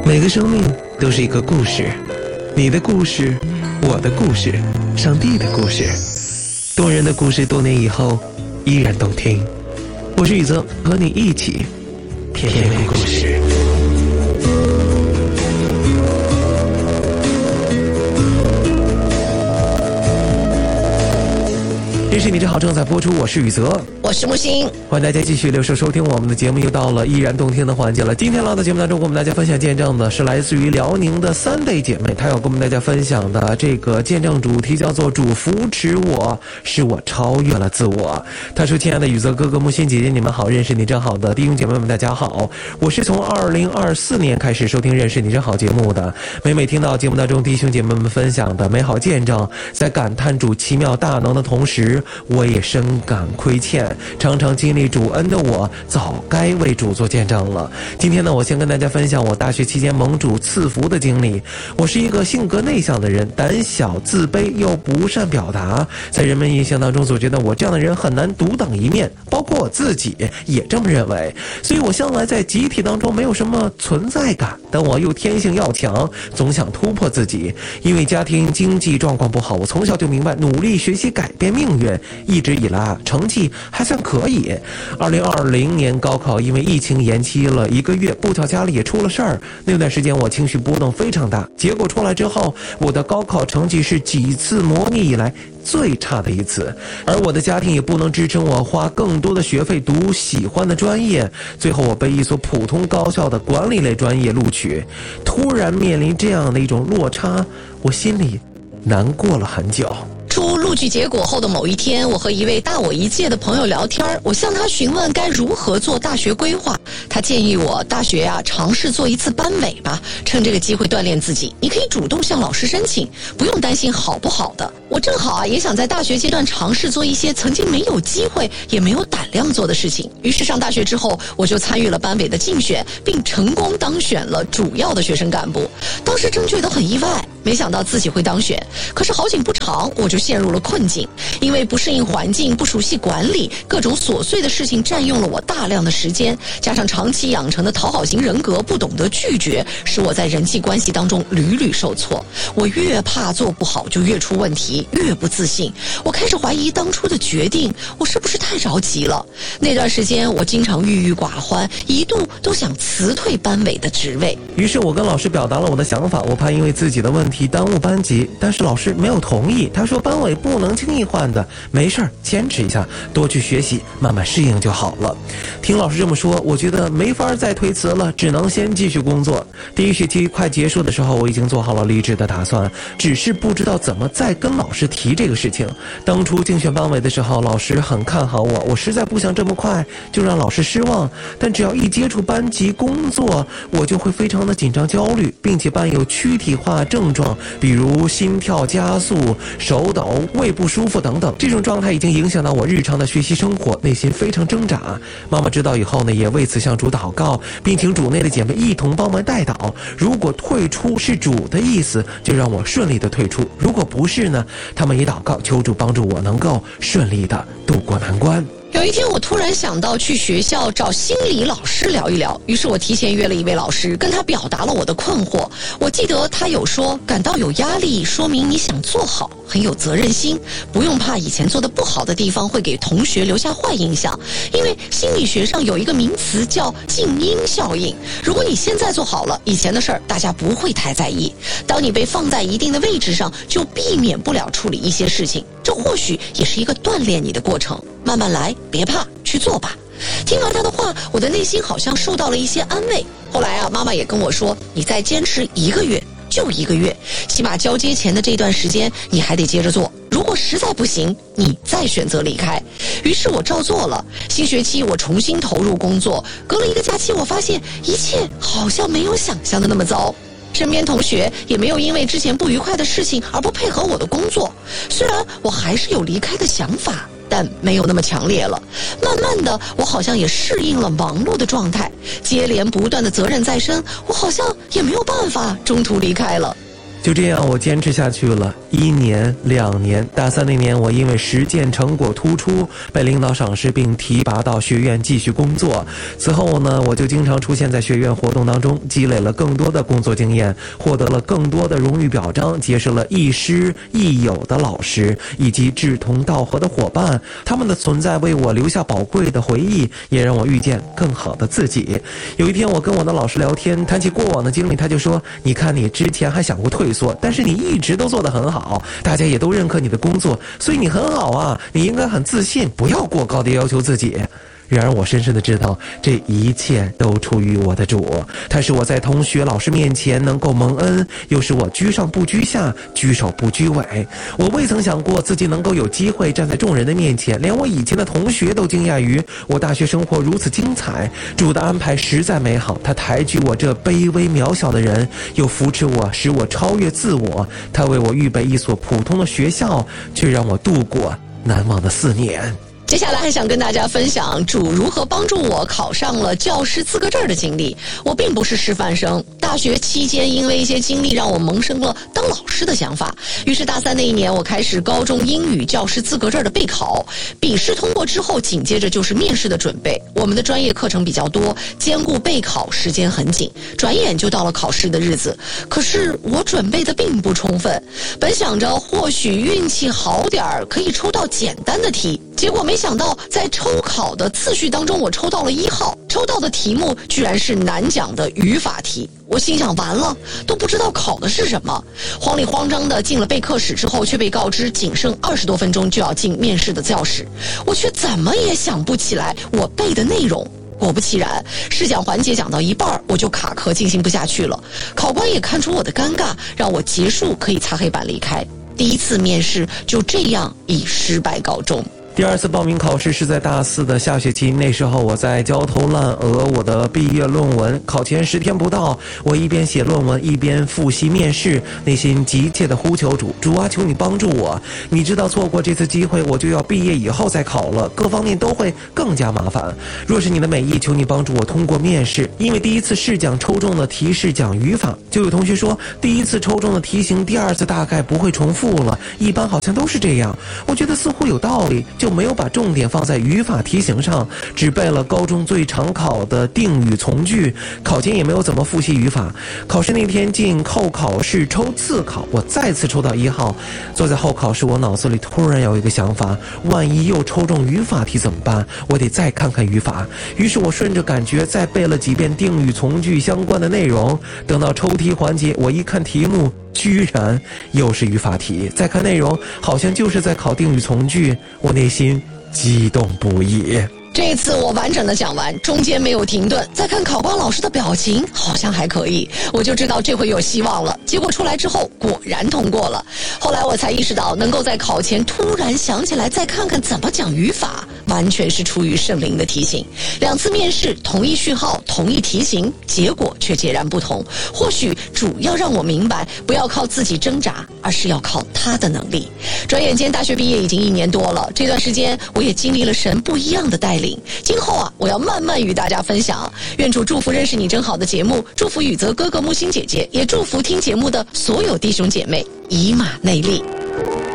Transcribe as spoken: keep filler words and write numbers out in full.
每个生命都是一个故事，你的故事，我的故事，上帝的故事，动人的故事，多年以后依然动听。我是宇泽，和你一起天天故事。这是你正好正在播出，我是宇泽， 我是木星， 欢迎大家继续留守收听我们的节目，又到了依然动听的环节了。今天来到节目当中，跟我们大家分享见证的是来自于辽宁的三位姐妹，她要跟我们大家分享的这个见证主题叫做主扶持我，使我超越了自我。她说：亲爱的宇泽哥哥、木星姐姐，你们好，认识你正好的弟兄姐妹们大家好，我是从二零二四年开始收听认识你正好节目的，每每听到节目当中弟兄姐妹们分享的美好见证，在感叹主奇妙大能的同时，我也深感亏欠，常常经历主恩的我早该为主做见证了。今天呢，我先跟大家分享我大学期间蒙主赐福的经历。我是一个性格内向的人，胆小自卑又不善表达，在人们印象当中总觉得我这样的人很难独当一面，包括我自己也这么认为，所以我向来在集体当中没有什么存在感，但我又天性要强，总想突破自己。因为家庭经济状况不好，我从小就明白努力学习改变命运，一直以来啊，成绩还算可以。二零二零年高考因为疫情延期了一个月，不巧家里也出了事儿，那段时间我情绪波动非常大。结果出来之后，我的高考成绩是几次模拟以来最差的一次，而我的家庭也不能支撑我花更多的学费读喜欢的专业，最后我被一所普通高校的管理类专业录取。突然面临这样的一种落差，我心里难过了很久。 出录取结果后的某一天，我和一位大我一届的朋友聊天，我向他询问该如何做大学规划。他建议我大学啊尝试做一次班委吧，趁这个机会锻炼自己。你可以主动向老师申请，不用担心好不好的。我正好啊也想在大学阶段尝试做一些曾经没有机会也没有胆量做的事情。于是上大学之后，我就参与了班委的竞选，并成功当选了主要的学生干部。当时真觉得很意外，没想到自己会当选。可是好景不长，我就陷入了困境，因为不适应环境，不熟悉管理，各种琐碎的事情占用了我大量的时间，加上长期养成的讨好型人格，不懂得拒绝，使我在人际关系当中屡屡受挫。我越怕做不好就越出问题，越不自信。我开始怀疑当初的决定，我是不是太着急了？那段时间我经常郁郁寡欢，一度都想辞退班委的职位。 于是我跟老师表达了我的想法，我怕因为自己的问题耽误班级，但是老师没有同意。他说班委不能轻易换的，没事儿，坚持一下，多去学习，慢慢适应就好了。听老师这么说，我觉得没法再推辞了，只能先继续工作。第一学期快结束的时候，我已经做好了离职的打算，只是不知道怎么再跟老师提这个事情。当初竞选班委的时候，老师很看好我，我实在不想这么快就让老师失望，但只要一接触班级工作，我就会非常的紧张焦虑，并且伴有躯体化症状，比如心跳加速、手抖、胃不舒服等等。这种状态已经影响到我日常的学习生活，内心非常挣扎。妈妈知道以后呢，也为此向主祷告，并请主内的姐妹一同帮忙代祷。如果退出是主的意思，就让我顺利的退出；如果不是呢，他们也祷告求主帮助我能够顺利的度过难关。 有一天我突然想到去学校找心理老师聊一聊，于是我提前约了一位老师，跟他表达了我的困惑。我记得他有说，感到有压力说明你想做好，很有责任心，不用怕以前做的不好的地方会给同学留下坏印象，因为心理学上有一个名词叫静音效应。如果你现在做好了，以前的事儿大家不会太在意，当你被放在一定的位置上，就避免不了处理一些事情，这或许也是一个锻炼你的过程，慢慢来，别怕，去做吧。听完他的话，我的内心好像受到了一些安慰。后来啊，妈妈也跟我说，你再坚持一个月就一个月，起码交接前的这段时间你还得接着做，如果实在不行，你再选择离开。于是我照做了。新学期我重新投入工作，隔了一个假期，我发现一切好像没有想象的那么糟。身边同学也没有因为之前不愉快的事情而不配合我的工作，虽然我还是有离开的想法，但没有那么强烈了。慢慢的，我好像也适应了忙碌的状态，接连不断的责任在身，我好像也没有办法中途离开了。 就这样我坚持下去了一年两年，大三那年我因为实践成果突出被领导赏识并提拔到学院继续工作。此后呢，我就经常出现在学院活动当中，积累了更多的工作经验，获得了更多的荣誉表彰，结识了亦师亦友的老师以及志同道合的伙伴，他们的存在为我留下宝贵的回忆，也让我遇见更好的自己。有一天我跟我的老师聊天，谈起过往的经历，他就说，你看你之前还想过退缩，但是你一直都做得很好，大家也都认可你的工作，所以你很好啊，你应该很自信，不要过高的要求自己。然而我深深的知道，这一切都出于我的主，他使我在同学老师面前能够蒙恩，又使我居上不居下，居首不居尾。我未曾想过自己能够有机会站在众人的面前，连我以前的同学都惊讶于我大学生活如此精彩。主的安排实在美好，他抬举我这卑微渺小的人，又扶持我，使我超越自我。他为我预备一所普通的学校，却让我度过难忘的四年。 接下来还想跟大家分享主如何帮助我考上了教师资格证的经历。我并不是师范生，大学期间因为一些经历让我萌生了当老师的想法，于是大三那一年我开始高中英语教师资格证的备考。笔试通过之后，紧接着就是面试的准备。我们的专业课程比较多，兼顾备考时间很紧，转眼就到了考试的日子。可是我准备的并不充分，本想着或许运气好点儿可以抽到简单的题，结果没想到在抽考的次序当中，我抽到了一号，抽到的题目居然是难讲的语法题。我心想完了，都不知道考的是什么，慌里慌张的进了备课室之后，却被告知仅剩二十多分钟就要进面试的教室，我却怎么也想不起来我背的内容。果不其然，试讲环节讲到一半，我就卡壳进行不下去了。考官也看出我的尴尬，让我结束可以擦黑板离开。第一次面试就这样以失败告终。 第二次报名考试是在大四的下学期，那时候我在焦头烂额我的毕业论文，考前十天不到，我一边写论文一边复习面试，内心急切的呼求主，主啊，求你帮助我，你知道错过这次机会我就要毕业以后再考了，各方面都会更加麻烦，若是你的美意，求你帮助我通过面试。因为第一次试讲抽中的题是讲语法，就有同学说第一次抽中的题型第二次大概不会重复了，一般好像都是这样，我觉得似乎有道理，就没有把重点放在语法题型上，只背了高中最常考的定语从句，考前也没有怎么复习语法。考试那天进后考试抽次考，我再次抽到一号。坐在后考试，我脑子里突然有一个想法，万一又抽中语法题怎么办？我得再看看语法。于是我顺着感觉再背了几遍定语从句相关的内容。等到抽题环节，我一看题目，居然又是语法题，再看内容，好像就是在考定语从句，我内心激动不已。 这次我完整的讲完，中间没有停顿，再看考官老师的表情，好像还可以，我就知道这回有希望了。结果出来之后，果然通过了。后来我才意识到，能够在考前突然想起来再看看怎么讲语法，完全是出于圣灵的提醒。两次面试，同一序号，同一题型，结果却截然不同。或许主要让我明白，不要靠自己挣扎，而是要靠他的能力。转眼间大学毕业已经一年多了，这段时间我也经历了神不一样的带领。今后啊，我要慢慢与大家分享。愿主祝福认识你真好的节目，祝福宇泽哥哥、木星姐姐，也祝福听节目的所有弟兄姐妹以马内利。